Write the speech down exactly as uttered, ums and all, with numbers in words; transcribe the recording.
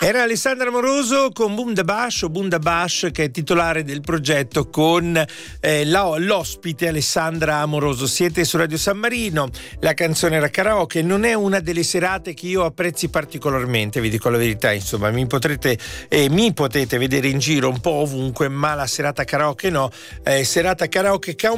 Era Alessandra Amoroso con Bundabash o Bundabash, che è titolare del progetto, con eh, la, l'ospite Alessandra Amoroso. Siete su Radio San Marino, la canzone era karaoke. Non è una delle serate che io apprezzi particolarmente, vi dico la verità, insomma, mi potrete eh, mi potete vedere in giro un po' ovunque, ma la serata karaoke no. Eh, serata karaoke che ha un